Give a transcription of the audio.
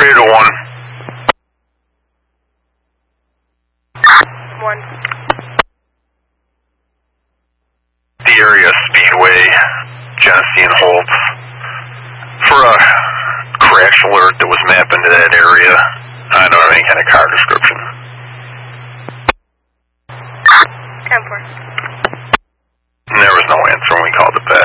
801. 1. The area Speedway, Genesee and Holtz, for a crash alert that was mapped into that area. I don't have any kind of car description. 10-4. And there was no answer when we called it back.